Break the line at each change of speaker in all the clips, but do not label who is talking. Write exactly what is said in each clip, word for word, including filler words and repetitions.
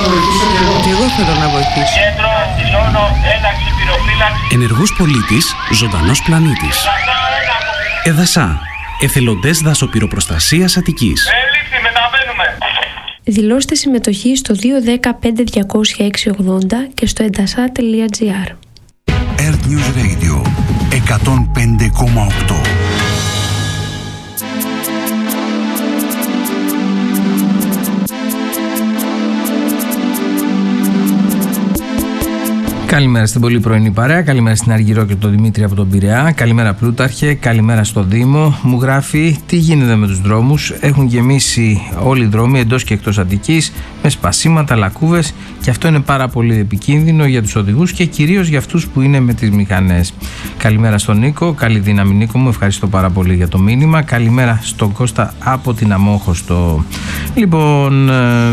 Και εγώ θέλω να βοηθήσω.
Κέντρο, δηλώνω, ένταξη, πυροφύλαξη.
Ενεργός πολίτης, ζωντανός πλανήτης. Εδασά, εθελοντές δασοπυροπροστασίας Αττικής.
Έληξη, μεταβαίνουμε.
Δηλώστε συμμετοχή στο δύο ένα μηδέν πέντε διακόσια έξι ογδόντα και στο εντασά τελεία τζι άρ.
Earth News Radio εκατόν πέντε κόμμα οκτώ.
Καλημέρα στην πολύ πρωινή παρέα, καλημέρα στην Αργυρό και τον Δημήτρη από τον Πειραιά, καλημέρα Πλούταρχε, καλημέρα στο Δήμο. Μου γράφει τι γίνεται με τους δρόμους, έχουν γεμίσει όλοι οι δρόμοι εντός και εκτός Αττικής με σπασίματα, λακκούβες και αυτό είναι πάρα πολύ επικίνδυνο για τους οδηγούς και κυρίως για αυτούς που είναι με τις μηχανές. Καλημέρα στον Νίκο, καλή δύναμη Νίκο μου, ευχαριστώ πάρα πολύ για το μήνυμα. Καλημέρα στον Κώστα από την Αμόχωστο. Λοιπόν...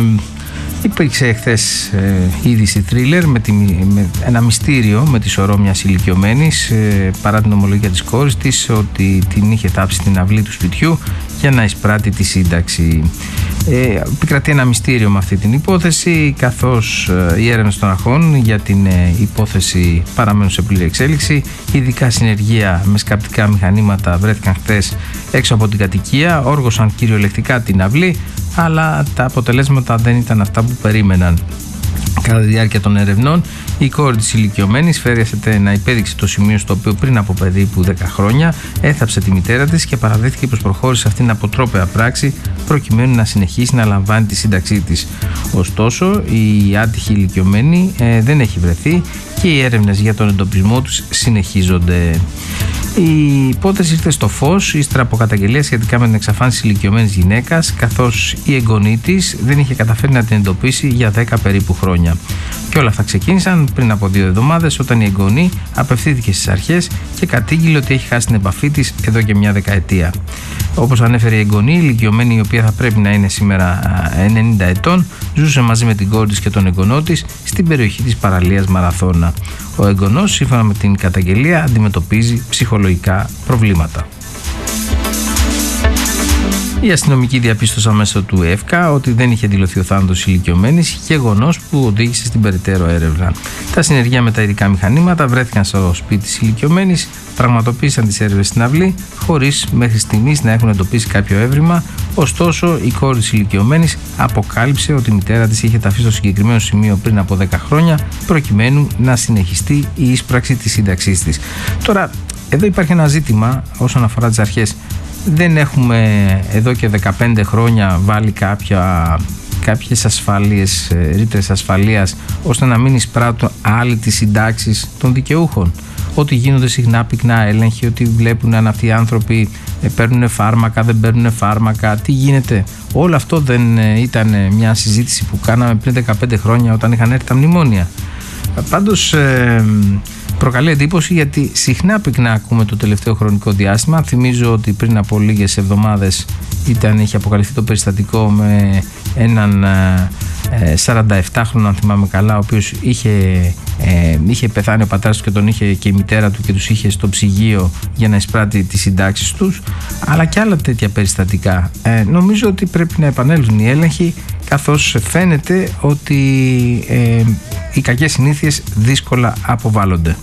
Υπήρξε χθες ε, είδηση θρίλερ με, με ένα μυστήριο με τη σωρό μιας ηλικιωμένης ε, παρά την ομολογία της κόρης της ότι την είχε θάψει στην αυλή του σπιτιού για να εισπράττει τη σύνταξη. Ε, επικρατεί ένα μυστήριο με αυτή την υπόθεση, καθώς ε, οι έρευνες των αρχών για την ε, υπόθεση παραμένουν σε πλήρη εξέλιξη. Ειδικά συνεργεία με σκαπτικά μηχανήματα βρέθηκαν χθες έξω από την κατοικία, όργωσαν κυριολεκτικά την αυλή, αλλά τα αποτελέσματα δεν ήταν αυτά που περίμεναν. Κατά τη διάρκεια των ερευνών, η κόρη της ηλικιωμένης φέρεται να υπέδειξε το σημείο στο οποίο πριν από περίπου δέκα χρόνια έθαψε τη μητέρα της και παραδέχθηκε πως προχώρησε αυτήν την αποτρόπαια πράξη προκειμένου να συνεχίσει να λαμβάνει τη σύνταξή της. Ωστόσο, η άτυχη ηλικιωμένη ε, δεν έχει βρεθεί και οι έρευνες για τον εντοπισμό τους συνεχίζονται. Η υπόθεση ήρθε στο φως ύστερα από καταγγελία σχετικά με την εξαφάνιση ηλικιωμένης γυναίκας, καθώς η εγγονή της δεν είχε καταφέρει να την εντοπίσει για δέκα περίπου χρόνια. Και όλα αυτά ξεκίνησαν πριν από δύο εβδομάδες, όταν η εγγονή απευθύνθηκε στις αρχές και κατήγγειλε ότι έχει χάσει την επαφή της εδώ και μια δεκαετία. Όπως ανέφερε η εγγονή, η ηλικιωμένη, η οποία θα πρέπει να είναι σήμερα ενενήντα ετών, ζούσε μαζί με την κόρη της και τον εγγονό της στην περιοχή της παραλίας Μαραθώνα. Ο εγγονός, σύμφωνα με την καταγγελία, αντιμετωπίζει ψυχολογικά προβλήματα. Οι αστυνομικοί διαπίστωσαν μέσω του ΕΦΚΑ ότι δεν είχε δηλωθεί ο θάνατος ηλικιωμένης, γεγονός που οδήγησε στην περαιτέρω έρευνα. Τα συνεργεία με τα ειδικά μηχανήματα βρέθηκαν στο σπίτι της ηλικιωμένης, πραγματοποίησαν τις έρευνες στην αυλή, χωρίς μέχρι στιγμής να έχουν εντοπίσει κάποιο έβριμα. Ωστόσο, η κόρη της ηλικιωμένης αποκάλυψε ότι η μητέρα της είχε ταφεί στο συγκεκριμένο σημείο πριν από δέκα χρόνια, προκειμένου να συνεχιστεί η ίσπραξη της σύνταξής της. Τώρα, εδώ υπάρχει ένα ζήτημα όσον αφορά τις αρχές. Δεν έχουμε εδώ και δεκαπέντε χρόνια βάλει κάποια, κάποιες ασφάλειες, ρήτρες ασφαλείας, ώστε να μην εισπράττουν άλλοι τις συντάξεις των δικαιούχων. Ότι γίνονται συχνά πυκνά έλεγχοι, ότι βλέπουν αν αυτοί οι άνθρωποι παίρνουν φάρμακα, δεν παίρνουν φάρμακα, τι γίνεται. Όλο αυτό δεν ήταν μια συζήτηση που κάναμε πριν δεκαπέντε χρόνια όταν είχαν έρθει τα μνημόνια. Πάντως ε, προκαλεί εντύπωση, γιατί συχνά πυκνά ακούμε το τελευταίο χρονικό διάστημα. Θυμίζω ότι πριν από λίγες εβδομάδες ήταν, είχε αποκαλυφθεί το περιστατικό με έναν ε, σαρανταεπτάχρονο, αν θυμάμαι καλά, ο οποίος είχε, ε, είχε πεθάνει ο πατέρας του και τον είχε και η μητέρα του και τους είχε στο ψυγείο για να εισπράττει τις συντάξεις τους, αλλά και άλλα τέτοια περιστατικά. Ε, νομίζω ότι πρέπει να επανέλθουν οι έλεγχοι, καθώς φαίνεται ότι ε, οι κακές συνήθειες δύσκολα αποβάλλονται.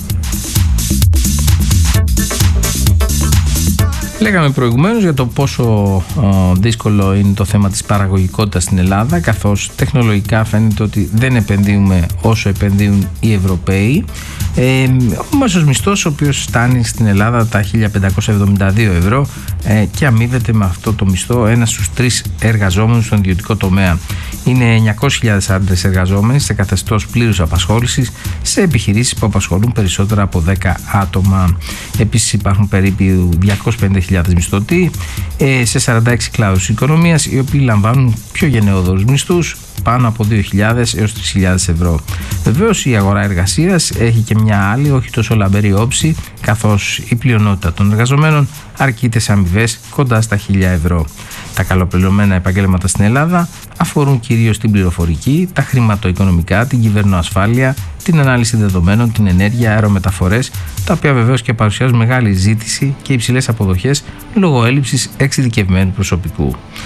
Λέγαμε προηγουμένως για το πόσο ο, δύσκολο είναι το θέμα της παραγωγικότητας στην Ελλάδα, καθώς τεχνολογικά φαίνεται ότι δεν επενδύουμε όσο επενδύουν οι Ευρωπαίοι. Ε, ο μέσος μισθός, ο οποίος φτάνει στην Ελλάδα τα χίλια πεντακόσια εβδομήντα δύο ευρώ ε, και αμείβεται με αυτό το μισθό ένας στους τρεις εργαζόμενους στον ιδιωτικό τομέα. Είναι εννιακόσιες χιλιάδες άντρες εργαζόμενοι σε καθεστώς πλήρους απασχόλησης σε επιχειρήσεις που απασχολούν περισσότερα από δέκα άτομα. Επίσης υπάρχουν περίπου διακόσιες πενήντα χιλιάδες μισθωτοί ε, σε σαράντα έξι κλάδους οικονομίας, οι οποίοι λαμβάνουν πιο γενναιόδωρους μισθούς, πάνω από δύο χιλιάδες έως τρεις χιλιάδες ευρώ. Βεβαίως η αγορά εργασίας έχει και μια άλλη, όχι τόσο λαμπερή όψη, καθώς η πλειονότητα των εργαζομένων αρκείται σε αμοιβές κοντά στα χίλια ευρώ. Τα καλοπληρωμένα επαγγέλματα στην Ελλάδα αφορούν κυρίως την πληροφορική, τα χρηματοοικονομικά, την κυβερνοασφάλεια, την ανάλυση δεδομένων, την ενέργεια, αερομεταφορές, τα οποία βεβαίως και παρουσιάζουν μεγάλη ζήτηση και υψηλές αποδοχές λόγω έλλειψης εξειδικευμένου προσωπικού.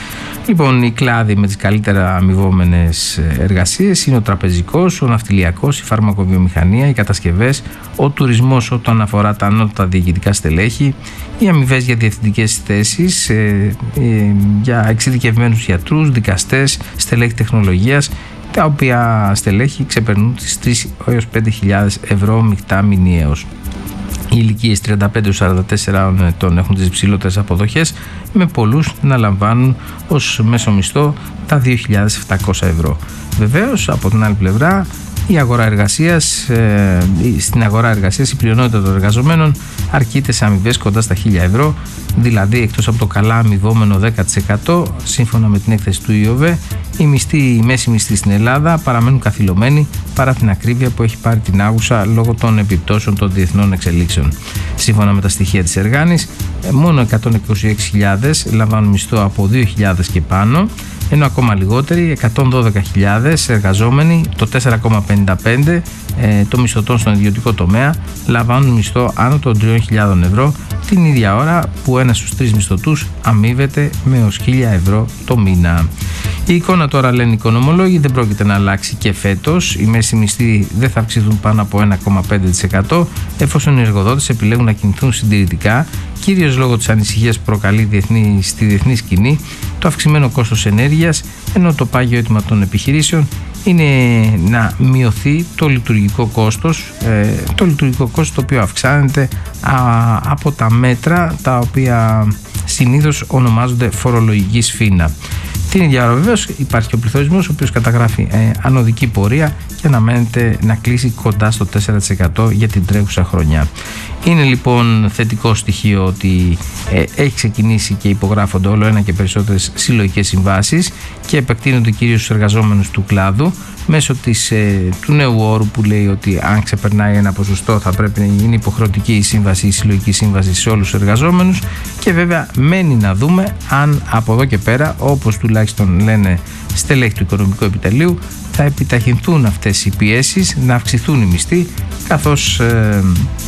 Λοιπόν, οι κλάδοι με τις καλύτερα αμοιβόμενες εργασίες είναι ο τραπεζικός, ο ναυτιλιακός, η φαρμακοβιομηχανία, οι κατασκευές, ο τουρισμός όταν αφορά τα ανώτατα διοικητικά στελέχη, οι αμοιβές για διευθυντικές θέσεις, ε, ε, για εξειδικευμένους γιατρούς, δικαστές, στελέχη τεχνολογίας, τα οποία στελέχη ξεπερνούν τις τρεις έως πέντε χιλιάδες ευρώ μεικτά μηνιαίως. Οι ηλικίες τριάντα πέντε έως σαράντα τέσσερα ετών έχουν τις υψηλότερες αποδοχές, με πολλούς να λαμβάνουν ως μέσο μισθό τα δύο χιλιάδες επτακόσια ευρώ. Βεβαίως, από την άλλη πλευρά, η αγορά εργασίας, ε, στην αγορά εργασίας η πλειονότητα των εργαζομένων αρκείται σε αμοιβές κοντά στα χίλια ευρώ, δηλαδή εκτός από το καλά αμοιβόμενο δέκα τοις εκατό, σύμφωνα με την έκθεση του ΙΟΒΕ, οι μισθοί, οι μέση μισθοί στην Ελλάδα παραμένουν καθυλωμένοι παρά την ακρίβεια που έχει πάρει την άγουσα λόγω των επιπτώσεων των διεθνών εξελίξεων. Σύμφωνα με τα στοιχεία της Εργάνης, μόνο εκατόν είκοσι έξι χιλιάδες λαμβάνουν μισθό από δύο χιλιάδες και πάνω, ενώ ακόμα λιγότεροι, εκατόν δώδεκα χιλιάδες εργαζόμενοι, το τέσσερα κόμμα πενήντα πέντε ε, των μισθωτών στον ιδιωτικό τομέα, λαμβάνουν μισθό άνω των τριών χιλιάδων ευρώ, την ίδια ώρα που ένας στους τρεις μισθωτούς αμείβεται με έως χίλια ευρώ το μήνα. Η εικόνα τώρα, λένε οι οικονομολόγοι, δεν πρόκειται να αλλάξει και φέτος. Οι μέσοι μισθοί δεν θα αυξηθούν πάνω από ένα κόμμα πέντε τοις εκατό, εφόσον οι εργοδότες επιλέγουν να κινηθούν συντηρητικά, κυρίως λόγω της ανησυχίας που προκαλεί διεθνή, στη διεθνή σκηνή το αυξημένο κόστος ενέργειας, ενώ το πάγιο αίτημα των επιχειρήσεων είναι να μειωθεί το λειτουργικό κόστος, ε, το λειτουργικό κόστος το οποίο αυξάνεται α, από τα μέτρα τα οποία συνήθως ονομάζονται φορολογική σφήνα. Την ίδια ώρα βεβαίως υπάρχει ο πληθωρισμός, ο οποίος καταγράφει ε, ανωδική πορεία και αναμένεται να κλείσει κοντά στο τέσσερα τοις εκατό για την τρέχουσα χρονιά. Είναι λοιπόν θετικό στοιχείο ότι ε, έχει ξεκινήσει και υπογράφονται όλο ένα και περισσότερες συλλογικές συμβάσεις και επεκτείνονται κυρίως στους εργαζόμενους του κλάδου μέσω της, ε, του νέου όρου που λέει ότι αν ξεπερνάει ένα ποσοστό θα πρέπει να είναι υποχρεωτική η σύμβαση, η συλλογική σύμβαση σε όλους τους εργαζόμενους, και βέβαια μένει να δούμε αν από εδώ και πέρα, όπως τουλάχιστον λένε στελέχη του Οικονομικού Επιτελείου, θα επιταχυνθούν αυτές οι πιέσεις, να αυξηθούν οι μισθοί, καθώς ε,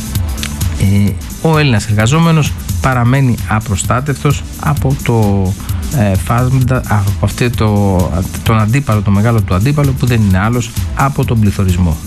ε, ο Έλληνας εργαζόμενος παραμένει απροστάτευτος από το ε, φάσματα, από αυτό το, τον αντίπαλο, το μεγάλο του αντίπαλο, που δεν είναι άλλος από τον πληθωρισμό.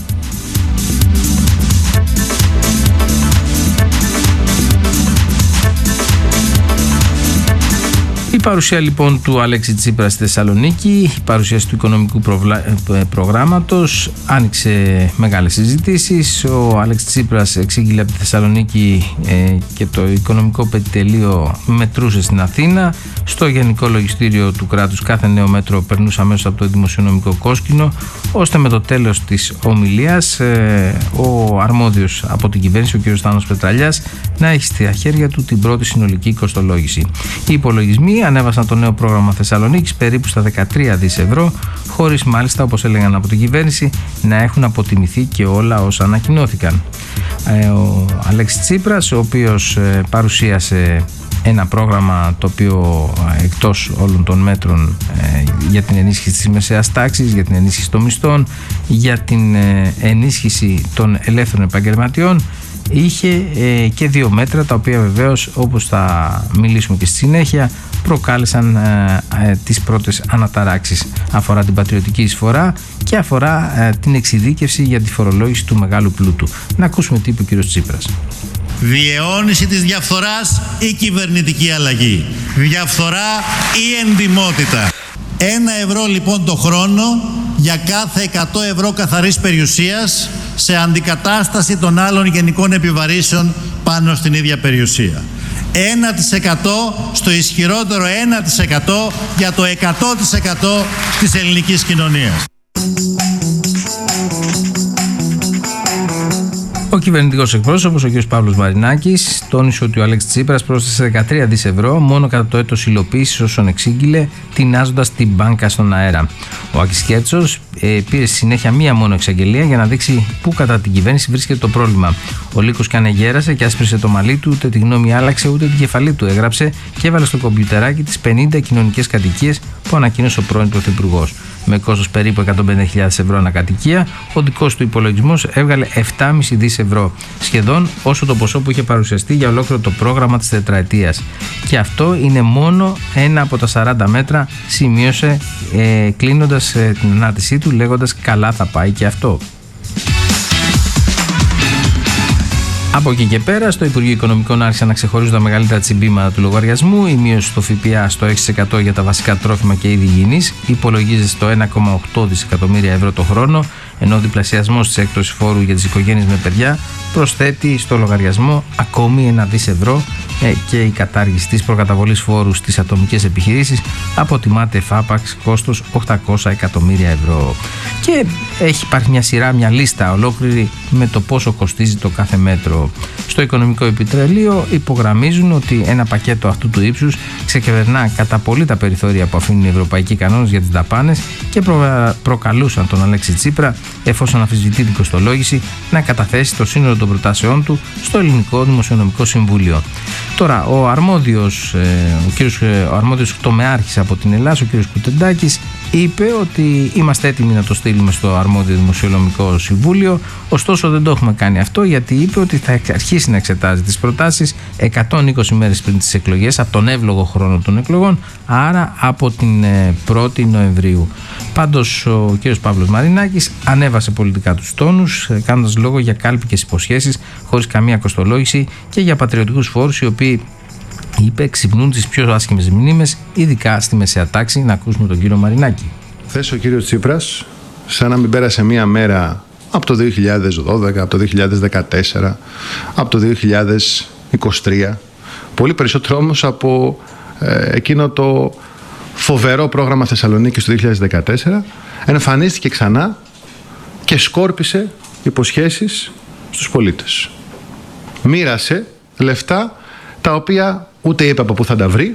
Η παρουσία λοιπόν του Αλέξη Τσίπρα στη Θεσσαλονίκη, η παρουσίαση του οικονομικού προβλα... προγράμματος άνοιξε μεγάλες συζητήσεις. Ο Αλέξη Τσίπρας εξήγηλε από τη Θεσσαλονίκη ε, και το οικονομικό πετυτελείο μετρούσε στην Αθήνα. Στο Γενικό Λογιστήριο του κράτους κάθε νέο μέτρο περνούσε αμέσως από το δημοσιονομικό κόσκινο, ώστε με το τέλος της ομιλίας ε, ο αρμόδιος από την κυβέρνηση, ο κ. Στάνος Πετραλιάς, να έχει στα χέρια του την πρώτη συνολική κοστολόγηση. Οι υπολογισμοί ανέβασαν το νέο πρόγραμμα Θεσσαλονίκης περίπου στα δεκατρία δισεκατομμύρια ευρώ, χωρίς μάλιστα, όπως έλεγαν από την κυβέρνηση, να έχουν αποτιμηθεί και όλα όσα ανακοινώθηκαν. Ε, ο Αλέξης Τσίπρας, ο οποίος ε, παρουσίασε ένα πρόγραμμα το οποίο εκτός όλων των μέτρων ε, για την ενίσχυση της μεσαίας τάξης, για την ενίσχυση των μισθών, για την ε, ενίσχυση των ελεύθερων επαγγελματιών, είχε ε, και δύο μέτρα, τα οποία βεβαίως, όπως θα μιλήσουμε και στη συνέχεια, προκάλεσαν ε, ε, τις πρώτες αναταράξεις. Αφορά την πατριωτική εισφορά και αφορά ε, την εξειδίκευση για τη φορολόγηση του μεγάλου πλούτου. Να ακούσουμε τι είπε ο κ. Τσίπρας.
Διαιώνιση της διαφθοράς ή κυβερνητική αλλαγή. Διαφθορά ή εντιμότητα. Ένα ευρώ λοιπόν το χρόνο για κάθε εκατό ευρώ καθαρής περιουσίας, σε αντικατάσταση των άλλων γενικών επιβαρύσεων πάνω στην ίδια περιουσία. ένα τοις εκατό στο ισχυρότερο ένα τοις εκατό για το εκατό τοις εκατό της ελληνικής κοινωνίας.
Ο κυβερνητικός εκπρόσωπος, ο κ. Παύλος Μαρινάκης, τόνισε ότι ο Αλέξης Τσίπρας πρόσθεσε δεκατρία δισεκατομμύρια ευρώ μόνο κατά το έτος υλοποίησης όσων εξήγηλε, τεινάζοντας την μπάνκα στον αέρα. Ο Άκης Κέρτσος ε, πήρε στη συνέχεια μία μόνο εξαγγελία για να δείξει πού κατά την κυβέρνηση βρίσκεται το πρόβλημα. Ο Λύκος και ανεγέρασε και άσπρισε το μαλλί του, ούτε τη γνώμη άλλαξε, ούτε την κεφαλή του έγραψε και έβαλε στο κομπιουτεράκι τις πενήντα κοινωνικές κατοικίες που ανακοίνωσε ο πρώην Πρωθυπουργός. με κόστος περίπου εκατόν πενήντα χιλιάδες ευρώ ανακατοικία, ο δικός του υπολογισμός έβγαλε επτά κόμμα πέντε δισεκατομμύρια ευρώ, σχεδόν όσο το ποσό που είχε παρουσιαστεί για ολόκληρο το πρόγραμμα της τετραετίας. Και αυτό είναι μόνο ένα από τα σαράντα μέτρα, σημείωσε ε, κλείνοντας ε, την ανάρτησή του λέγοντας «καλά θα πάει και αυτό». Από εκεί και πέρα, στο Υπουργείο Οικονομικών άρχισαν να ξεχωρίζουν τα μεγαλύτερα τσιμπήματα του λογαριασμού. Η μείωση στο ΦΠΑ στο έξι τοις εκατό για τα βασικά τρόφιμα και είδη υγιεινής υπολογίζεται στο ένα κόμμα οκτώ δισεκατομμύρια ευρώ το χρόνο, ενώ ο διπλασιασμός της έκπτωσης φόρου για τις οικογένειες με παιδιά προσθέτει στο λογαριασμό ακόμη ένα δις ευρώ και η κατάργηση της προκαταβολής φόρου στις ατομικές επιχειρήσεις αποτιμάται εφάπαξ κόστος οκτακόσια εκατομμύρια ευρώ. Και έχει υπάρχει μια σειρά, μια λίστα ολόκληρη με το πόσο κοστίζει το κάθε μέτρο. Στο Οικονομικό Επιτρελείο υπογραμμίζουν ότι ένα πακέτο αυτού του ύψους ξεκερνά κατά πολύ τα περιθώρια που αφήνουν οι ευρωπαϊκοί κανόνες για τις δαπάνες και προ... προκαλούσαν τον Αλέξη Τσίπρα, εφόσον αμφισβητεί την κοστολόγηση, να καταθέσει το σύνολο των προτάσεών του στο Ελληνικό Δημοσιονομικό Συμβούλιο. Τώρα, ο αρμόδιος, ο κύριος, ο αρμόδιος τομεάρχης από την Ελλάδα, ο κύριος Κουτεντάκης, είπε ότι είμαστε έτοιμοι να το στείλουμε στο αρμόδιο Δημοσιονομικό Συμβούλιο, ωστόσο δεν το έχουμε κάνει αυτό, γιατί είπε ότι θα αρχίσει να εξετάζει τις προτάσεις εκατόν είκοσι μέρες πριν τις εκλογές, από τον εύλογο χρόνο των εκλογών, άρα από την πρώτη Νοεμβρίου. Πάντως ο κύριος Παύλος Μαρινάκης ανέβασε πολιτικά τους τόνους, κάνοντας λόγο για κάλπικες υποσχέσεις χωρίς καμία κοστολόγηση και για πατριωτικούς φόρους, οι οποίοι, είπε, ξυπνούν τις πιο άσχημες μνήμες, ειδικά στη μεσαία τάξη. Να ακούσουμε τον κύριο Μαρινάκη.
Χθες ο κύριος Τσίπρας, σαν να μην πέρασε μία μέρα από το δύο χιλιάδες δώδεκα, από το δύο χιλιάδες δεκατέσσερα, από το δύο χιλιάδες είκοσι τρία, πολύ περισσότερο όμως από ε, εκείνο το φοβερό πρόγραμμα Θεσσαλονίκης του δύο χιλιάδες δεκατέσσερα, εμφανίστηκε ξανά και σκόρπισε υποσχέσεις στους πολίτες. Μοίρασε λεφτά τα οποία ούτε είπε από πού θα τα βρει,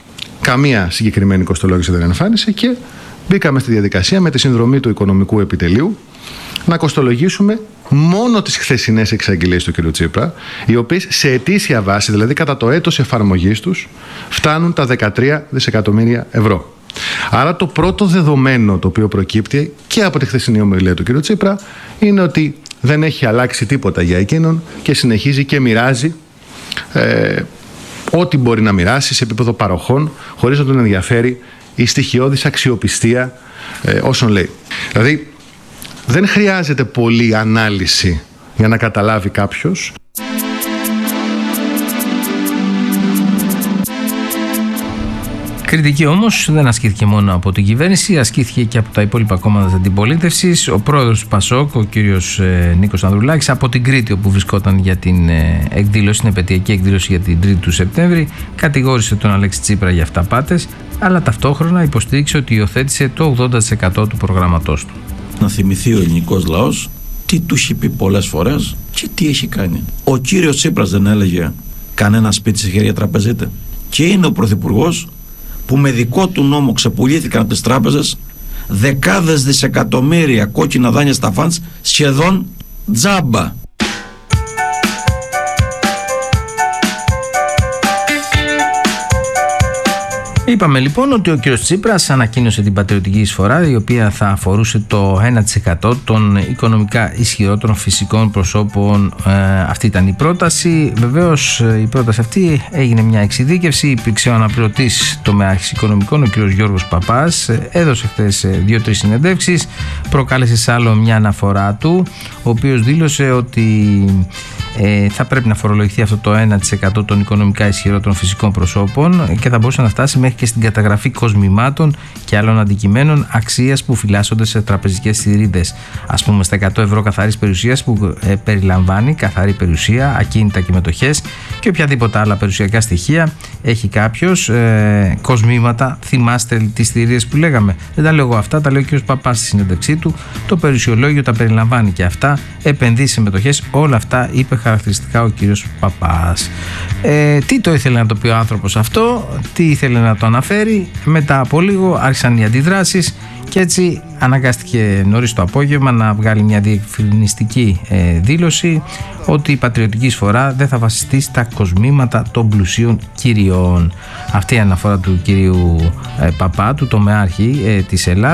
καμία συγκεκριμένη κοστολόγηση δεν εμφάνισε, και μπήκαμε στη διαδικασία με τη συνδρομή του Οικονομικού Επιτελείου να κοστολογήσουμε μόνο τις χθεσινές εξαγγελίες του κ. Τσίπρα, οι οποίες σε ετήσια βάση, δηλαδή κατά το έτος εφαρμογής τους, φτάνουν τα δεκατρία δισεκατομμύρια ευρώ. Άρα το πρώτο δεδομένο το οποίο προκύπτει και από τη χθεσινή ομιλία του κ. Τσίπρα είναι ότι δεν έχει αλλάξει τίποτα για εκείνον και συνεχίζει και μοιράζει ε, ό,τι μπορεί να μοιράσει σε επίπεδο παροχών, χωρίς να τον ενδιαφέρει η στοιχειώδης αξιοπιστία ε, όσων λέει. Δηλαδή δεν χρειάζεται πολλή ανάλυση για να καταλάβει κάποιος
Κριτική όμως δεν ασκήθηκε μόνο από την κυβέρνηση, ασκήθηκε και από τα υπόλοιπα κόμματα της αντιπολίτευσης. Ο πρόεδρος του ΠΑΣΟΚ, ο κύριος ε, Νίκος Ανδρουλάκης, από την Κρήτη, όπου βρισκόταν για την ε, εκδήλωση, την επαιτειακή εκδήλωση για την τρίτη του Σεπτέμβρη, κατηγόρησε τον Αλέξη Τσίπρα για αυταπάτες, αλλά ταυτόχρονα υποστήριξε ότι υιοθέτησε το ογδόντα τοις εκατό του προγραμματός του.
Να θυμηθεί ο ελληνικός λαός τι του έχει πει πολλές φορές και τι έχει κάνει. Ο κύριος Τσίπρας δεν έλεγε κανένα σπίτι σε χέρια τραπεζίτε, και είναι ο πρωθυπουργός που με δικό του νόμο ξεπουλήθηκαν από τις τράπεζες δεκάδες δισεκατομμύρια κόκκινα δάνεια στα φαντς σχεδόν τζάμπα.
Είπαμε λοιπόν ότι ο κ. Τσίπρας ανακοίνωσε την πατριωτική εισφορά, η οποία θα αφορούσε το ένα τοις εκατό των οικονομικά ισχυρότερων φυσικών προσώπων. Ε, αυτή ήταν η πρόταση. Βεβαίως η πρόταση αυτή έγινε μια εξειδίκευση. Υπήρξε ο αναπληρωτής τομεάρχης οικονομικών, ο κ. Γιώργος Παπάς. Έδωσε χθες δύο-τρεις συνεντεύξεις. Προκάλεσε σ' άλλο μια αναφορά του, ο οποίος δήλωσε ότι ε, θα πρέπει να φορολογηθεί αυτό το ένα τοις εκατό των οικονομικά ισχυρότερων φυσικών προσώπων και θα μπορούσε να φτάσει μέχρι και στην καταγραφή κοσμημάτων και άλλων αντικειμένων αξίας που φυλάσσονται σε τραπεζικές θηρίδες. Ας πούμε στα εκατό ευρώ καθαρής περιουσίας, που ε, περιλαμβάνει καθαρή περιουσία, ακίνητα και μετοχές και οποιαδήποτε άλλα περιουσιακά στοιχεία έχει κάποιος, ε, κοσμήματα. Θυμάστε τις θηρίδες που λέγαμε? Δεν τα λέω εγώ αυτά, τα λέει ο κ. Παπάς στη συνέντευξή του. Το περιουσιολόγιο τα περιλαμβάνει και αυτά. Επενδύσεις σε μετοχές, όλα αυτά είπε χαρακτηριστικά ο κ. Παπάς. Ε, τι το ήθελε να το πει ο άνθρωπος αυτό, τι ήθελε να το αναφέρει? Μετά από λίγο άρχισαν οι αντιδράσεις και έτσι αναγκάστηκε νωρίς το απόγευμα να βγάλει μια διευκρινιστική ε, δήλωση ότι η πατριωτική εισφορά δεν θα βασιστεί στα κοσμήματα των πλουσίων κυριών. Αυτή η αναφορά του κυρίου ε, Παπά, του τομεάρχη ε, της Ελλάς,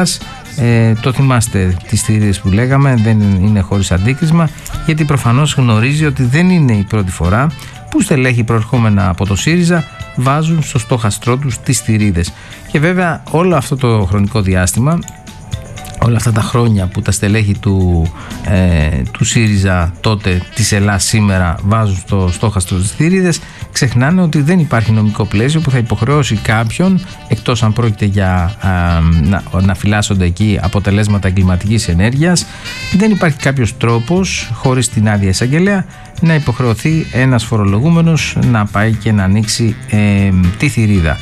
Ε, το θυμάστε τις θηρίδες που λέγαμε, δεν είναι χωρίς αντίκρισμα, γιατί προφανώς γνωρίζει ότι δεν είναι η πρώτη φορά που στελέχη προερχόμενα από το ΣΥΡΙΖΑ βάζουν στο στόχαστρό τους τις θηρίδες. Και βέβαια όλο αυτό το χρονικό διάστημα, όλα αυτά τα χρόνια που τα στελέχη του, ε, του ΣΥΡΙΖΑ τότε, της Ελλάς σήμερα, βάζουν στο στόχαστρο τις θηρίδες, ξεχνάνε ότι δεν υπάρχει νομικό πλαίσιο που θα υποχρεώσει κάποιον, εκτός αν πρόκειται για α, να, να φυλάσσονται εκεί αποτελέσματα εγκληματικής ενέργειας, δεν υπάρχει κάποιος τρόπος, χωρίς την άδεια εισαγγελέα, να υποχρεωθεί ένας φορολογούμενος να πάει και να ανοίξει ε, τη θηρίδα.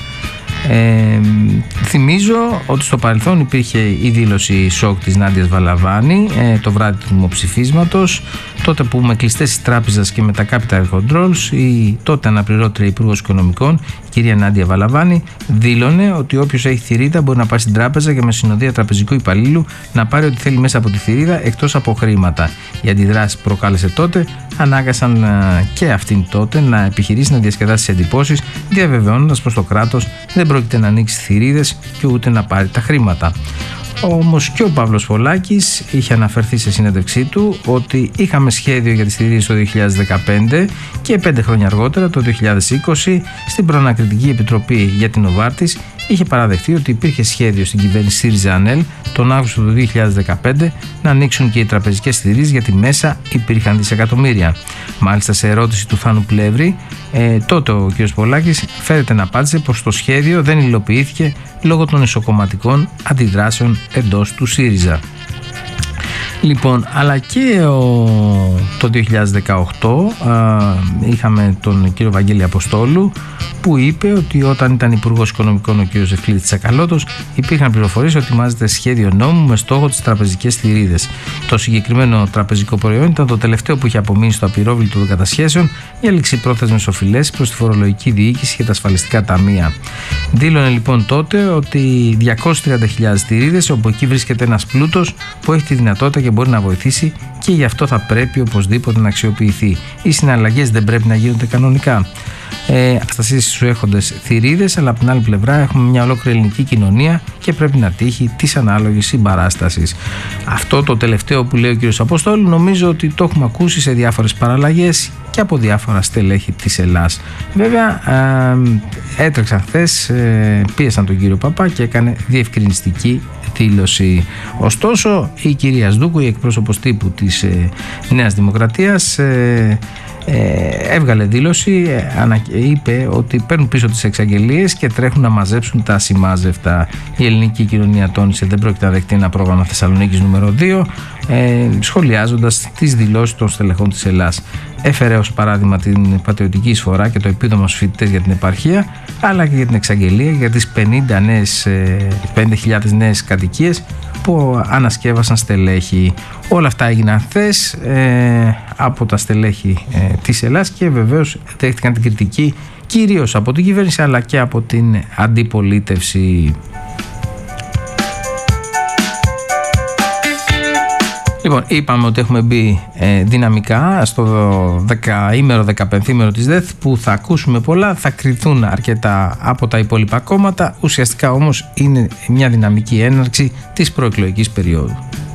Ε, θυμίζω ότι στο παρελθόν υπήρχε η δήλωση σοκ της Νάντιας Βαλαβάνη ε, το βράδυ του δημοψηφίσματος, τότε που με κλειστές της τράπεζας και με τα capital controls η τότε αναπληρώτρια υπουργός οικονομικών, η κυρία Νάντια Βαλαβάνη, δήλωνε ότι όποιος έχει θηρίδα μπορεί να πάει στην τράπεζα και με συνοδεία τραπεζικού υπαλλήλου να πάρει ό,τι θέλει μέσα από τη θηρίδα εκτός από χρήματα. Οι αντιδράσεις που προκάλεσε τότε ανάγκασαν και αυτήν τότε να επιχειρήσει να διασκεδάσει τις εντυπώσεις, διαβεβαιώνοντας πως το κράτος δεν πρόκειται να ανοίξει θηρίδες και ούτε να πάρει τα χρήματα. Όμως και ο Παύλος Πολάκης είχε αναφερθεί σε συνέντευξή του ότι είχαμε σχέδιο για τις θηρίδες το δύο χιλιάδες δεκαπέντε και πέντε χρόνια αργότερα, το δύο χιλιάδες είκοσι, στην Προανακριτική Επιτροπή για την Νοβάρτις είχε παραδεχτεί ότι υπήρχε σχέδιο στην κυβέρνηση ΣΥΡΙΖΑ-ΑΝΕΛ τον Αύγουστο του δύο χιλιάδες δεκαπέντε να ανοίξουν και οι τραπεζικές θηρίδες, γιατί μέσα υπήρχαν δισεκατομμύρια. Μάλιστα, σε ερώτηση του Θάνου Πλεύρη, ε, τότε ο κ. Πολάκης φέρεται να απάντησε πως το σχέδιο δεν υλοποιήθηκε λόγω των εσωκομματικών αντιδράσεων εντός του ΣΥΡΙΖΑ. Λοιπόν, αλλά και ο, το δύο χιλιάδες δεκαοκτώ α, είχαμε τον κύριο Βαγγέλη Αποστόλου, που είπε ότι όταν ήταν υπουργός οικονομικών ο κύριος Ευκλήτης Τσακαλώτος υπήρχαν πληροφορίες ότι ετοιμάζεται σχέδιο νόμου με στόχο τις τραπεζικές θηρίδες. Το συγκεκριμένο τραπεζικό προϊόν ήταν το τελευταίο που είχε απομείνει στο απειρόβλητο των κατασχέσεων για ληξιπρόθεσμες οφειλές προς τη φορολογική διοίκηση και τα ασφαλιστικά ταμεία. Δήλωνε λοιπόν τότε ότι διακόσιες τριάντα χιλιάδες θηρίδες, όπου εκεί βρίσκεται ένας πλούτος που έχει τη δυνατότητα και μπορεί να βοηθήσει, και γι' αυτό θα πρέπει οπωσδήποτε να αξιοποιηθεί. Οι συναλλαγές δεν πρέπει να γίνονται κανονικά. Ε, αστασίες στους έχοντες θηρίδες, αλλά από την άλλη πλευρά έχουμε μια ολόκληρη ελληνική κοινωνία και πρέπει να τύχει της ανάλογης συμπαράστασης. Αυτό το τελευταίο που λέει ο κ. Αποστόλου νομίζω ότι το έχουμε ακούσει σε διάφορες παραλλαγές και από διάφορα στελέχη της Ελλάς. Βέβαια ε, έτρεξαν χθες, ε, πίεσαν τον κύριο Παπά και έκανε διευκρινιστική δήλωση. Ωστόσο η κυρία Σδούκου, η εκπρόσωπος τύπου της ε, Νέας Δημοκρατίας, ε, Ε, έβγαλε δήλωση, ε, είπε ότι παίρνουν πίσω τις εξαγγελίες και τρέχουν να μαζέψουν τα ασημάζευτα. Η ελληνική κοινωνία τόνισε δεν πρόκειται να δεχτεί ένα πρόγραμμα Θεσσαλονίκης νούμερο δύο, ε, σχολιάζοντας τις δηλώσεις των στελεχών της Ελλάς. Έφερε ως παράδειγμα την πατριωτική εισφορά και το επίδομα στους φοιτητές για την επαρχία, αλλά και για την εξαγγελία για τις πενήντα χιλιάδες νέες κατοικίες που ανασκεύασαν στελέχη. Όλα αυτά έγιναν χθες ε, από τα στελέχη ε, της Ελλάς και βεβαίως δέχτηκαν την κριτική κυρίως από την κυβέρνηση αλλά και από την αντιπολίτευση. Λοιπόν, είπαμε ότι έχουμε μπει ε, δυναμικά στο δεκαήμερο, δεκαπενθήμερο της ΔΕΘ, που θα ακούσουμε πολλά, θα κριθούν αρκετά από τα υπόλοιπα κόμματα. Ουσιαστικά όμως είναι μια δυναμική έναρξη της προεκλογικής περίοδου.